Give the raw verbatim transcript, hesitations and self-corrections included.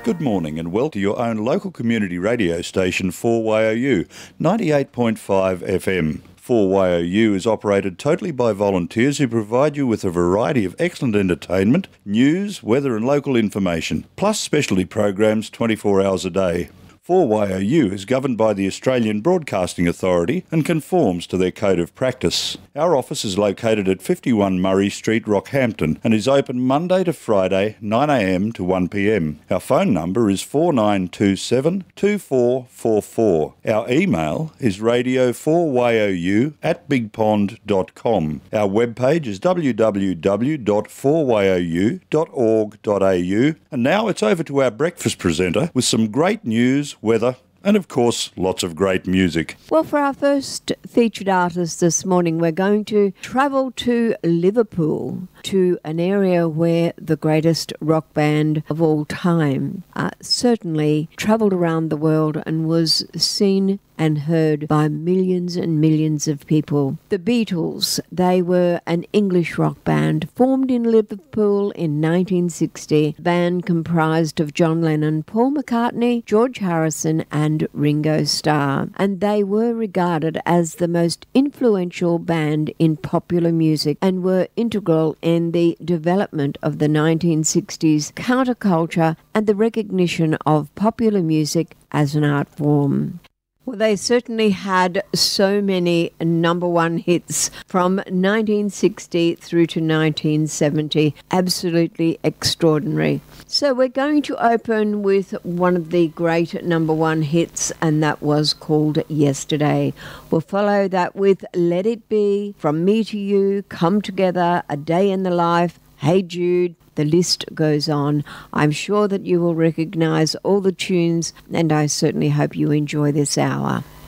Good morning and welcome to your own local community radio station four Y O U, ninety-eight point five F M. four Y O U is operated totally by volunteers who provide you with a variety of excellent entertainment, news, weather and local information, plus specialty programs twenty-four hours a day. four Y O U is governed by the Australian Broadcasting Authority and conforms to their code of practice. Our office is located at fifty-one Murray Street, Rockhampton, and is open Monday to Friday, nine a m to one p m. Our phone number is four nine two seven, two four four four. Our email is radio four Y O U at bigpond dot com. Our webpage is w w w dot four y o u dot org dot a u. And now it's over to our breakfast presenter with some great news, weather, and of course, lots of great music. Well, for our first featured artist this morning, we're going to travel to Liverpool, to an area where the greatest rock band of all time uh, certainly travelled around the world and was seen and heard by millions and millions of people. The Beatles, they were an English rock band formed in Liverpool in nineteen sixty. The band comprised of John Lennon, Paul McCartney, George Harrison and Ringo Starr. And they were regarded as the most influential band in popular music and were integral in the development of the nineteen sixties counterculture and the recognition of popular music as an art form. Well, they certainly had so many number one hits from nineteen sixty through to nineteen seventy. Absolutely extraordinary. So we're going to open with one of the great number one hits, and that was called Yesterday. We'll follow that with Let It Be, From Me to You, Come Together, A Day in the Life, Hey Jude. The list goes on. I'm sure that you will recognise all the tunes, and I certainly hope you enjoy this hour.